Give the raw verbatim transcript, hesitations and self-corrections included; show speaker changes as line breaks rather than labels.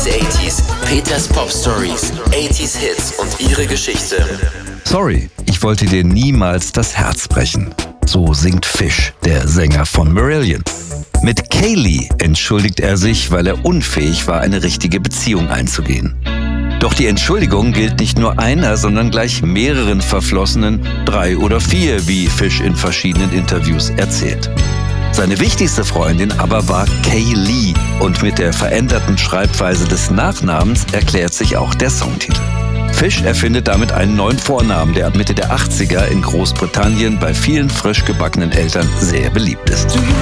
achtziger. Peters Pop Stories, achtziger Hits und ihre Geschichte.
Sorry, ich wollte dir niemals das Herz brechen. So singt Fish, der Sänger von Marillion. Mit Kaylee entschuldigt er sich, weil er unfähig war, eine richtige Beziehung einzugehen. Doch die Entschuldigung gilt nicht nur einer, sondern gleich mehreren Verflossenen, drei oder vier, wie Fish in verschiedenen Interviews erzählt. Seine wichtigste Freundin aber war Kaylee und mit der veränderten Schreibweise des Nachnamens erklärt sich auch der Songtitel. Fish erfindet damit einen neuen Vornamen, der ab Mitte der achtziger in Großbritannien bei vielen frisch gebackenen Eltern sehr beliebt ist.